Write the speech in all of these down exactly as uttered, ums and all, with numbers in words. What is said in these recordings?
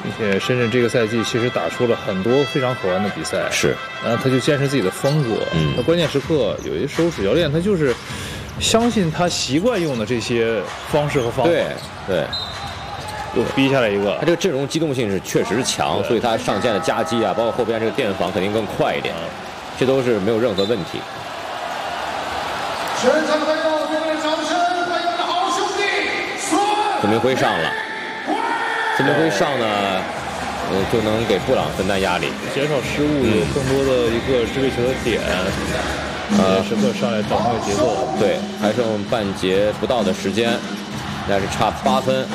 并且深圳这个赛季其实打出了很多非常好玩的比赛， 是， 然后他就坚持自己的风格。 嗯， 他关键时刻有些时候主教练他就是相信他习惯用的这些方式和方法， 对对， 又逼下来一个。 他这个阵容机动性是确实强，所以他上线的夹击啊，包括后边这个电防肯定更快一点，嗯、这都是没有任何问题。 全场朋友，给我们掌声欢迎我的好兄弟孙孙明辉上了，孙明辉上呢，呃，就能给布朗分担压力， 减少失误，有更多的一个支配球的点，呃，时刻上来找那个节奏。 对，还剩半节不到的时间，那是差八分。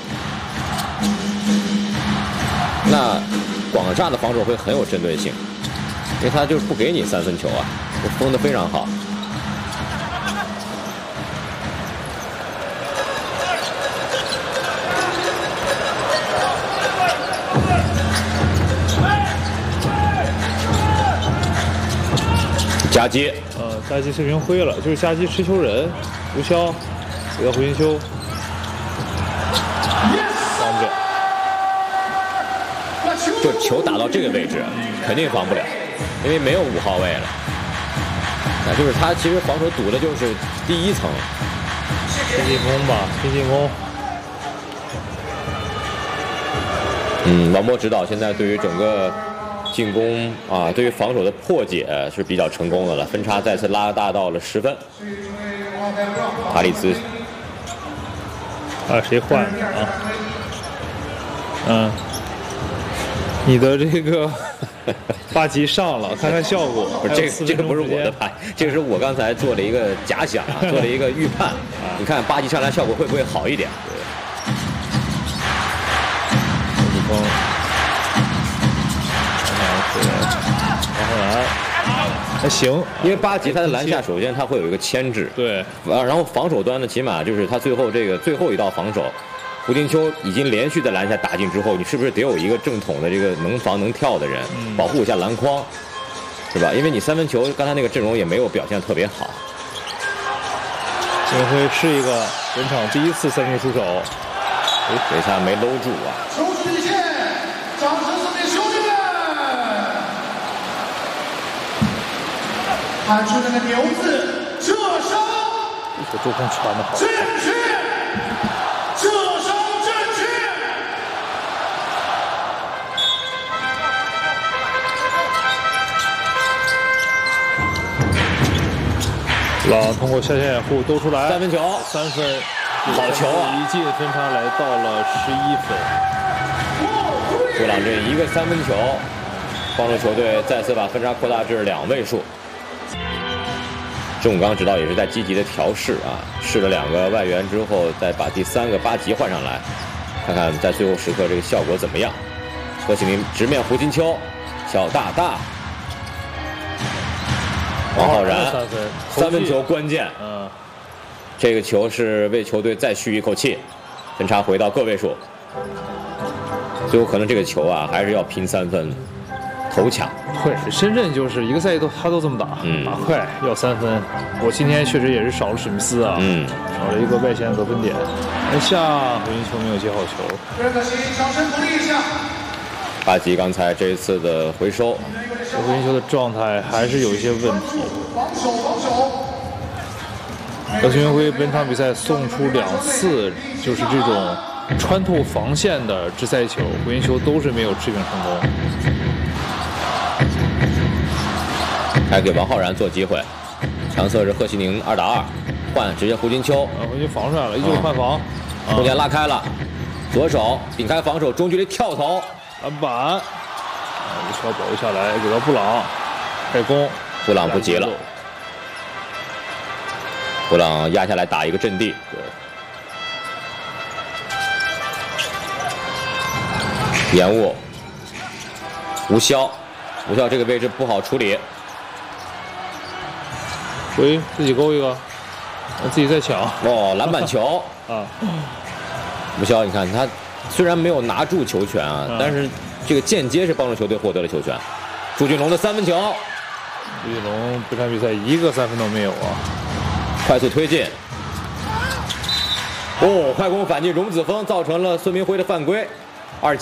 那广厦的防守会很有针对性，因为他就是不给你三分球啊，封得非常好。夹击， 呃，夹击孙明辉了，就是夹击持球人吴骁，给到胡金秋，防不了。 就球打到这个位置，肯定防不了，因为没有五号位了。那就是他其实防守堵的就是第一层。 拼进攻吧，拼进攻。 嗯，王波指导现在对于整个进攻啊，对于防守的破解是比较成功的了，分差再次拉大到了十分。塔里兹， 啊，谁换的啊？嗯，你的这个八级上了，看看效果。 不是这个，这个不是我的牌，这个是我刚才做了一个假想啊，做了一个预判。你看八级上来效果会不会好一点？ 锋，王浩然还行， 因为八级他的篮下首先他会有一个牵制， 对， 啊，然后防守端呢，起码就是他最后这个最后一道防守，胡金秋已经连续在篮下打进之后，你是不是得有一个正统的这个能防能跳的人，嗯、保护一下篮筐，是吧？因为你三分球刚才那个阵容也没有表现特别好。 孙明辉是一个本场第一次三分出手， 哎，这下没搂住啊！ 球出底线，掌声送给兄弟们！喊出那个牛字，这手， 这周空传的好， 正确，这手正确。 朗通过下线掩护兜出来， 三分球， 三分， 好球啊！ 一进分差来到了十一分。 布朗这一个三分球，帮助球队再次把分差扩大至两位数。郑永刚指导也是在积极的调试啊，试了两个外援之后，再把第三个八级换上来，看看在最后时刻这个效果怎么样。何启明直面胡金秋，小大大。王浩然三分， 三分球关键， 嗯， 这个球是为球队再续一口气，分差回到个位数。最后可能这个球啊，还是要拼三分，头抢。 会，深圳就是一个赛季都他都这么打， 嗯， 打快要三分。我今天确实也是少了史密斯啊， 嗯， 少了一个外线得分点。那下胡金秋没有接好球， 非常可惜，掌声鼓励一下。 巴吉刚才这一次的回收。 胡金秋的状态还是有一些问题。 防守，防守。 何孙明辉本场比赛送出两次，就是这种穿透防线的直塞球，胡金秋都是没有制并成功。 还给王浩然做机会，强侧是贺西宁二打二，换直接胡金秋， 啊，胡金秋防出来了，依旧换防， 空间拉开了，左手顶开防守，中距离跳投， 篮板。吴骁保卫下来，给到布朗，开攻， 布朗不急了，布朗压下来打一个阵地，对，延误，吴骁，吴骁这个位置不好处理， 回自己勾一个，自己再抢， 哦，篮板球啊， 吴骁，你看他虽然没有拿住球权啊，嗯、但是。这个间接是帮助球队获得了球权。朱俊龙的三分球， 朱俊龙本场比赛一个三分都没有啊！ 快速推进，哦，快攻反击荣子峰，造成了孙明辉的犯规，二。